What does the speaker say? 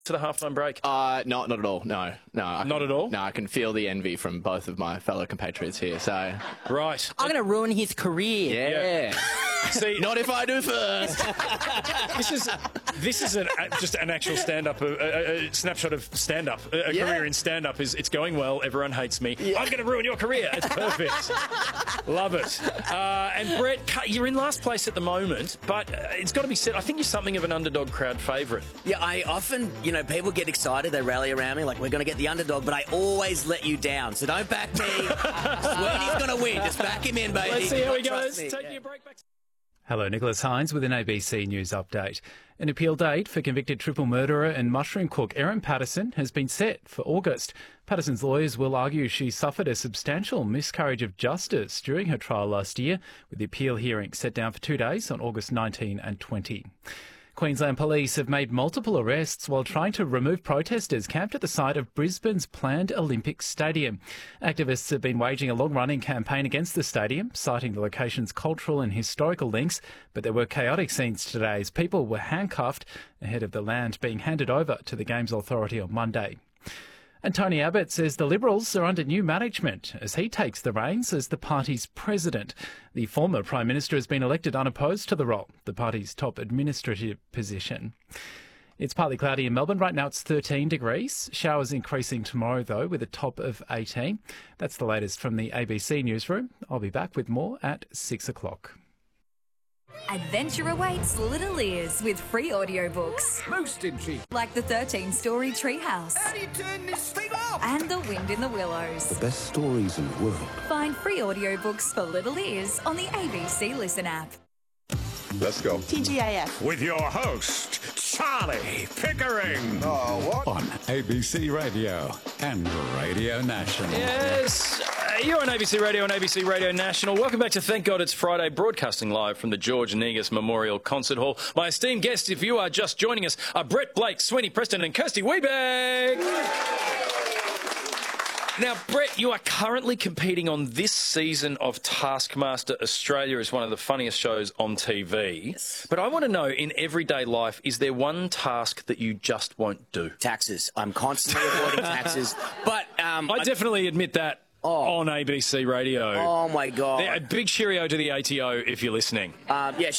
to the halftime break? Not at all. No. Not at all? No, I can feel the envy from both of my fellow compatriots here. So Right. I'm going to ruin his career. yeah. See, Not if I do first. this is just an actual stand-up, a snapshot of stand-up. A career in stand-up is it's going well. Everyone hates me. I'm going to ruin your career. It's perfect. Love it. And Brett, you're in last place at the moment, but it's got to be said, I think you're something of an underdog crowd favourite. Yeah, I often, people get excited, they rally around me like we're going to get the underdog, but I always let you down. So don't back me. When he's going to win, just back him in, baby. Let's see how he Trust goes. me. Taking a break back. Hello, Nicholas Hines with an ABC News update. An appeal date for convicted triple murderer and mushroom cook Erin Patterson has been set for August. Patterson's lawyers will argue she suffered a substantial miscarriage of justice during her trial last year, with the appeal hearing set down for 2 days on August 19 and 20. Queensland Police have made multiple arrests while trying to remove protesters camped at the site of Brisbane's planned Olympic Stadium. Activists have been waging a long-running campaign against the stadium, citing the location's cultural and historical links, but there were chaotic scenes today as people were handcuffed ahead of the land being handed over to the Games Authority on Monday. And Tony Abbott says the Liberals are under new management as he takes the reins as the party's president. The former Prime Minister has been elected unopposed to the role, the party's top administrative position. It's partly cloudy in Melbourne. Right now it's 13 degrees. Showers increasing tomorrow, though, with a top of 18. That's the latest from the ABC Newsroom. I'll be back with more at 6 o'clock. Adventure awaits Little Ears with free audiobooks. Most intriguing. Like the 13-story Treehouse. How do you turn this thing off? And The Wind in the Willows. The best stories in the world. Find free audiobooks for Little Ears on the ABC Listen app. Let's go. TGIF. With your host, Charlie Pickering. What? On ABC Radio and Radio National. Yes, you're on ABC Radio and ABC Radio National. Welcome back to Thank God It's Friday, broadcasting live from the George Negus Memorial Concert Hall. My esteemed guests, if you are just joining us, are Brett Blake, Sweeney Preston and Kirsty Wiebeck. Now, Brett, you are currently competing on this season of Taskmaster Australia as one of the funniest shows on TV. Yes. But I want to know, in everyday life, is there one task that you just won't do? Taxes. I'm constantly avoiding taxes. But I definitely admit that on ABC Radio. Oh, my God. A big cheerio to the ATO if you're listening. Yeah,